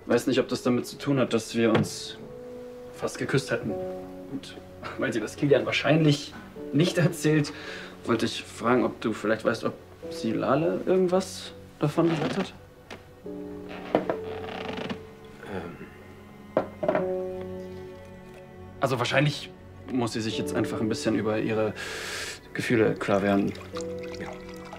weiß nicht, ob das damit zu tun hat, dass wir uns fast geküsst hätten. Und weil sie das Kilian wahrscheinlich nicht erzählt, wollte ich fragen, ob du vielleicht weißt, ob sie Lale irgendwas davon gesagt hat? Also wahrscheinlich muss sie sich jetzt einfach ein bisschen über ihre Gefühle klar werden. Ja.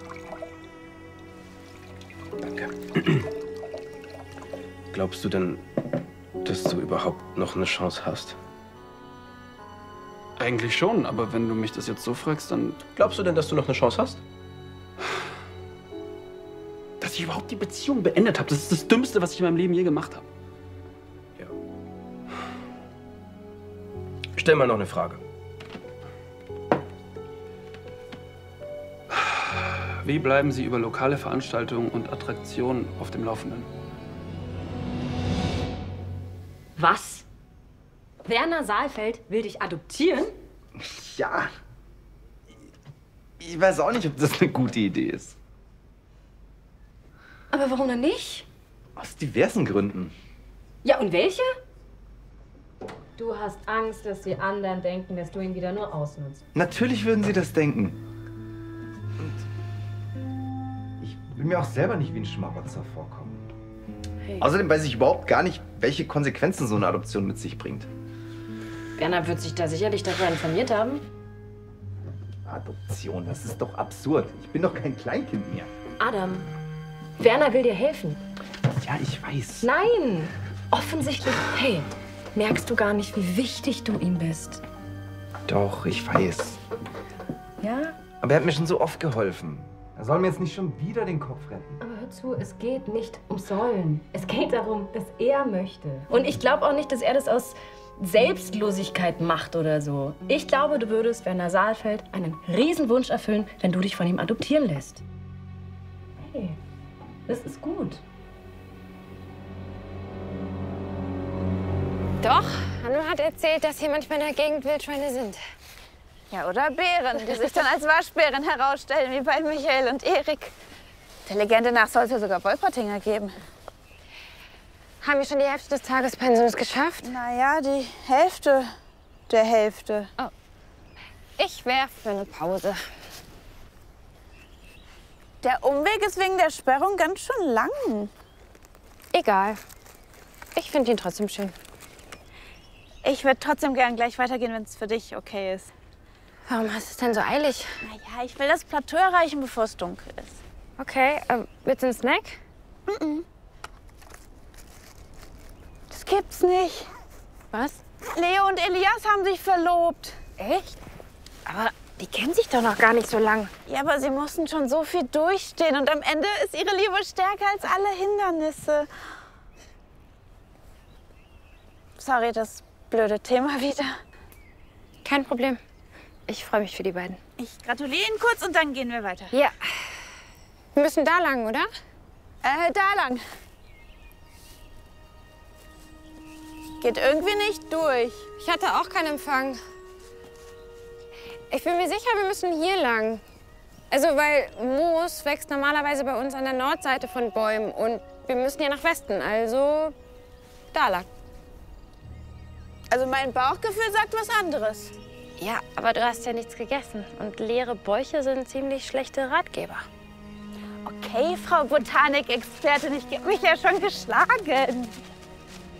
Danke. Glaubst du denn, dass du überhaupt noch eine Chance hast? Eigentlich schon, aber wenn du mich das jetzt so fragst, dann... Glaubst du denn, dass du noch eine Chance hast? Dass ich überhaupt die Beziehung beendet habe, das ist das Dümmste, was ich in meinem Leben je gemacht habe. Ja. Stell mal noch eine Frage. Wie bleiben Sie über lokale Veranstaltungen und Attraktionen auf dem Laufenden? Was? Werner Saalfeld will dich adoptieren? Ja. Ich weiß auch nicht, ob das eine gute Idee ist. Aber warum denn nicht? Aus diversen Gründen. Ja, und welche? Du hast Angst, dass die anderen denken, dass du ihn wieder nur ausnutzt. Natürlich würden sie das denken. Und ich will mir auch selber nicht wie ein Schmarotzer vorkommen. Hey. Außerdem weiß ich überhaupt gar nicht, welche Konsequenzen so eine Adoption mit sich bringt. Werner wird sich da sicherlich darüber informiert haben. Adoption, das ist doch absurd. Ich bin doch kein Kleinkind mehr. Adam, Werner will dir helfen. Ja, ich weiß. Nein! Offensichtlich, hey, merkst du gar nicht, wie wichtig du ihm bist? Doch, ich weiß. Ja? Aber er hat mir schon so oft geholfen. Er soll mir jetzt nicht schon wieder den Kopf retten. Aber hör zu, es geht nicht um Sollen. Es geht darum, dass er möchte. Und ich glaube auch nicht, dass er das aus Selbstlosigkeit macht oder so. Ich glaube, du würdest Werner Saalfeld einen Riesenwunsch erfüllen, wenn du dich von ihm adoptieren lässt. Hey, das ist gut. Doch, Hanno hat erzählt, dass hier manchmal in der Gegend Wildschweine sind. Ja, oder Bären, die sich dann als Waschbären herausstellen, wie bei Michael und Erik. Der Legende nach soll es ja sogar Wolpertinger geben. Haben wir schon die Hälfte des Tagespensums geschafft? Naja, die Hälfte der Hälfte. Oh. Ich wäre für eine Pause. Der Umweg ist wegen der Sperrung ganz schön lang. Egal. Ich finde ihn trotzdem schön. Ich würde trotzdem gern gleich weitergehen, wenn es für dich okay ist. Warum hast du es denn so eilig? Naja, ich will das Plateau erreichen, bevor es dunkel ist. Okay, willst du einen Snack? Das gibt's nicht. Was? Leo und Elias haben sich verlobt. Echt? Aber die kennen sich doch noch gar nicht so lang. Ja, aber sie mussten schon so viel durchstehen und am Ende ist ihre Liebe stärker als alle Hindernisse. Sorry, das blöde Thema wieder. Kein Problem. Ich freue mich für die beiden. Ich gratuliere Ihnen kurz und dann gehen wir weiter. Ja. Wir müssen da lang, oder? Da lang. Geht irgendwie nicht durch. Ich hatte auch keinen Empfang. Ich bin mir sicher, wir müssen hier lang. Also, weil Moos wächst normalerweise bei uns an der Nordseite von Bäumen und wir müssen ja nach Westen, also da lang. Also mein Bauchgefühl sagt was anderes. Ja, aber du hast ja nichts gegessen und leere Bäuche sind ziemlich schlechte Ratgeber. Okay, Frau Botanik-Expertin, ich gebe mich ja schon geschlagen.